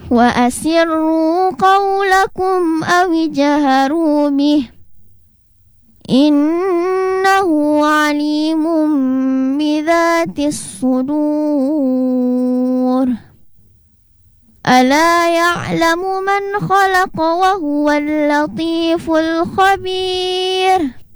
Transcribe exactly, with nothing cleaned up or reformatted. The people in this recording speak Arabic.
وأسروا قولكم أو اجهروا به إنه عليم بذات الصدور ألا يعلم من خلق وهو اللطيف الخبير